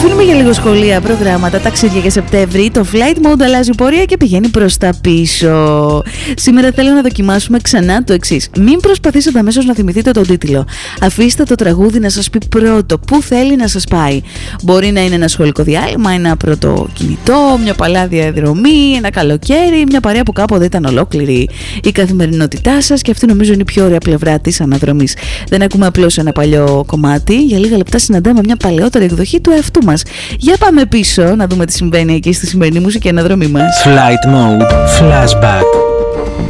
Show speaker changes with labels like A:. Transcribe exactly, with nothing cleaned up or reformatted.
A: Αφήνουμε για λίγο σχολεία, προγράμματα, ταξίδια για Σεπτέμβρη. Το flight mode αλλάζει πορεία και πηγαίνει προς τα πίσω. Σήμερα θέλω να δοκιμάσουμε ξανά το εξής. Μην προσπαθήσετε αμέσως να θυμηθείτε τον τίτλο. Αφήστε το τραγούδι να σας πει πρώτο πού θέλει να σας πάει. Μπορεί να είναι ένα σχολικό διάλειμμα, ένα πρώτο κινητό, μια παλιά διαδρομή, ένα καλοκαίρι, μια παρέα που κάποτε ήταν ολόκληρη η καθημερινότητά σας, και αυτή νομίζω είναι η πιο ωραία πλευρά της αναδρομής. Δεν ακούμε απλώς ένα παλιό κομμάτι, για λίγα λεπτά συναντάμε μια παλαιότερη εκδοχή του εαυτού μας. Για πάμε πίσω να δούμε τι συμβαίνει εκεί στη σημερινή μουσική αναδρομή μας.
B: Flight Mode Flashback.